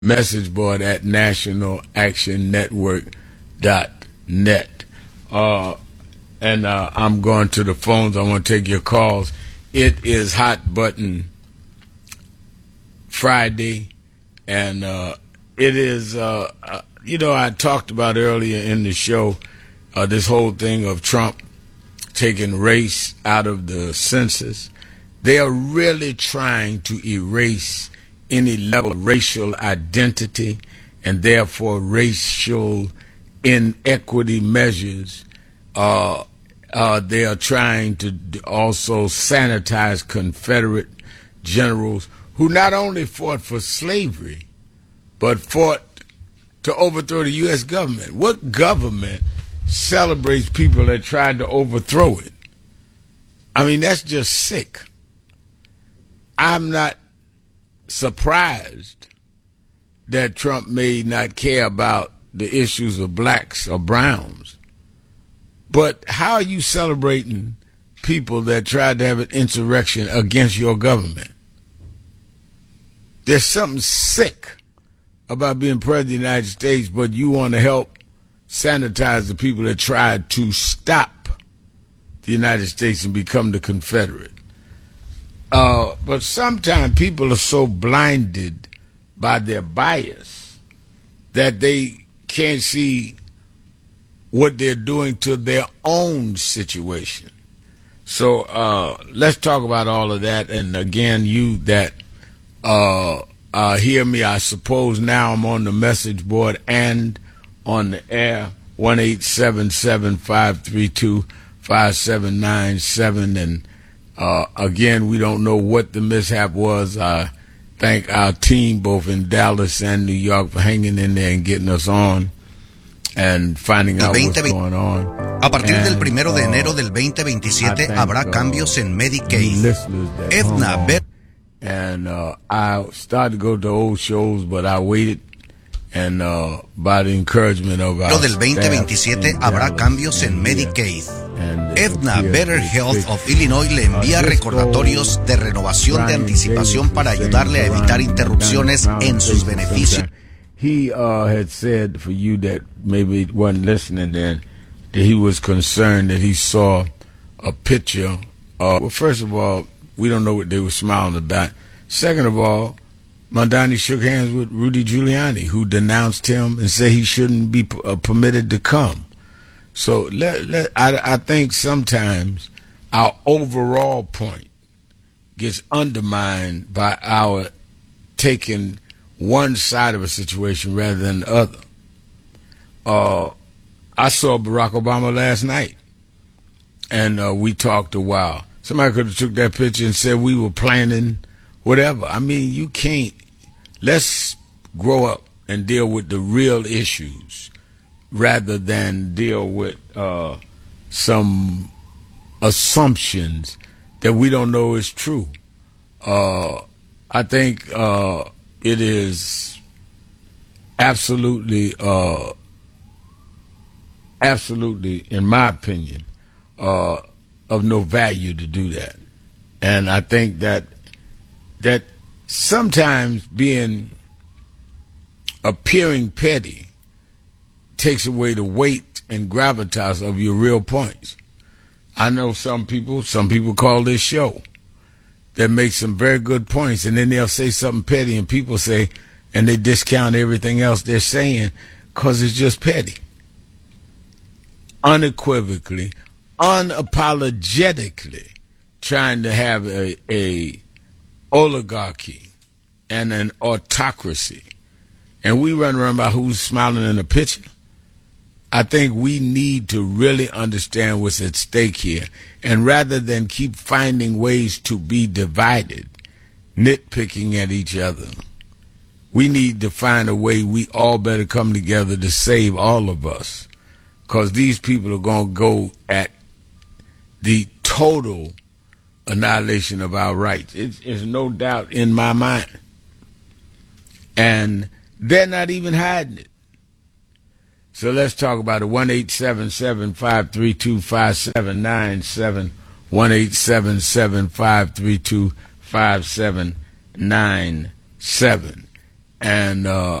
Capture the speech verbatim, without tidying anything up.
message board at national action network dot net. Uh, and uh, I'm going to the phones. I want to take your calls. It is Hot Button Friday, and uh, it is, uh, uh, you know, I talked about earlier in the show uh, this whole thing of Trump taking race out of the census. They are really trying to erase any level of racial identity and therefore racial inequity measures. Uh, uh, they are trying to also sanitize Confederate generals who not only fought for slavery, but fought to overthrow the U S government. What government celebrates people that tried to overthrow it? I mean, that's just sick. I'm not surprised that Trump may not care about the issues of blacks or browns. But how are you celebrating people that tried to have an insurrection against your government? There's something sick about being president of the United States, but you want to help sanitize the people that tried to stop the United States and become the Confederate. Uh, but sometimes people are so blinded by their bias that they can't see what they're doing to their own situation. So uh, let's talk about all of that. And again, you that uh, uh, hear me, I suppose now I'm on the message board and on the air, one eight seven seven, five three two, five seven nine seven. And uh, again, we don't know what the mishap was. I thank our team both in Dallas and New York for hanging in there and getting us on and finding out what's going on. A partir and, del primero de enero del veinte veintisiete uh, habrá cambios en Medicaid. Edna Ber- And uh, I started to go to old shows, but I waited. And uh, by the encouragement of our del veinte veintisiete habrá cambios en Medicaid. Edna Better Health of Illinois le envía recordatorios de renovación de anticipación para ayudarle a evitar interrupciones en sus beneficios. He uh, had said, for you that maybe wasn't listening then, that he was concerned that he saw a picture. Uh, well, first of all, we don't know what they were smiling about. Second of all, Mondani shook hands with Rudy Giuliani, who denounced him and said he shouldn't be uh, permitted to come. So let, let, I, I think sometimes our overall point gets undermined by our taking one side of a situation rather than the other. Uh, I saw Barack Obama last night, and uh, we talked a while. Somebody could have took that picture and said we were planning whatever. I mean, you can't. Let's grow up and deal with the real issues rather than deal with uh, some assumptions that we don't know is true. Uh, I think uh, it is absolutely, uh, absolutely, in my opinion, uh, of no value to do that. And I think that that sometimes being appearing petty takes away the weight and gravitas of your real points. I know some people, some people call this show, that make some very good points, and then they'll say something petty, and people say, and they discount everything else they're saying because it's just petty. Unequivocally, unapologetically trying to have a, a oligarchy and an autocracy. And we run around about who's smiling in the picture. I think we need to really understand what's at stake here. And rather than keep finding ways to be divided, nitpicking at each other, we need to find a way we all better come together to save all of us. Because these people are going to go at the total annihilation of our rights. It's, it's no doubt in my mind. And they're not even hiding it. So let's talk about it. one eight seven seven, five three two, five seven nine seven. one eight seven seven, five three two, five seven nine seven. and uh,